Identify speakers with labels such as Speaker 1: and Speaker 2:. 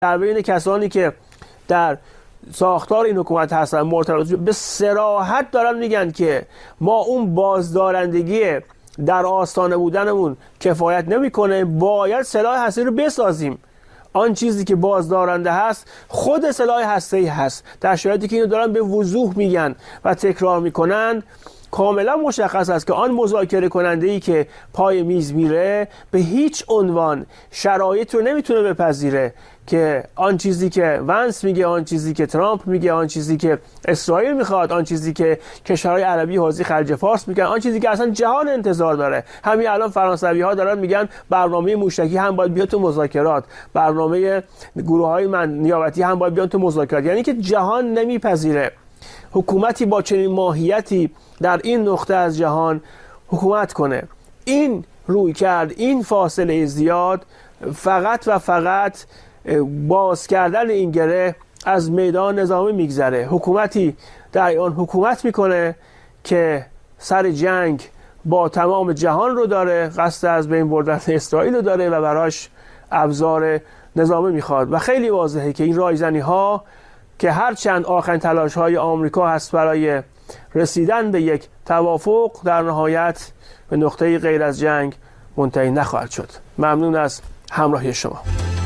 Speaker 1: در بین کسانی که در ساختار این حکومت هستن مرتضی به صراحت دارن میگن که ما اون بازدارندگی در آستانه بودنمون کفایت نمیکنه، باید سلاح هسته‌ای رو بسازیم. آن چیزی که بازدارنده هست خود سلاح هسته‌ای هست. در شرایطی که اینو دارن به وضوح میگن و تکرار میکنن، کاملا مشخص است که آن مذاکره کننده‌ای که پای میز میره به هیچ عنوان شرایط رو نمیتونه بپذیره که آن چیزی که ونس میگه، آن چیزی که ترامپ میگه، آن چیزی که اسرائیل میخواد، آن چیزی که کشورهای عربی حوزه خلیج فارس میگن، آن چیزی که اصلا جهان انتظار داره. همین الان فرانسوی‌ها دارن میگن برنامه موشکی هم باید بیاد تو مذاکرات، برنامه گروه‌های نیابتی هم باید بیاد تو مذاکرات. یعنی که جهان نمیپذیره حکومتی با چنین ماهیتی در این نقطه از جهان حکومت کنه. این روی کرد، این فاصله زیاد فقط و فقط باز کردن این گره از میدان نظامی میگذره. حکومتی در آن حکومت میکنه که سر جنگ با تمام جهان رو داره، قصد از بین بردن اسرائیل رو داره و براش ابزار نظامی میخواد. و خیلی واضحه که این رایزنی ها که هرچند آخرین تلاش های آمریکا هست برای رسیدن به یک توافق، در نهایت به نقطه غیر از جنگ منتهی نخواهد شد. ممنون از همراهی شما.